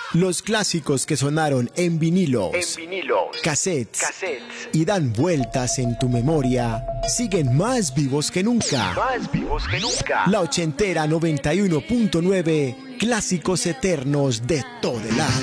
Los clásicos que sonaron en vinilos, cassettes y dan vueltas en tu memoria siguen más vivos que nunca. La ochentera 91.9, clásicos eternos de Todelar.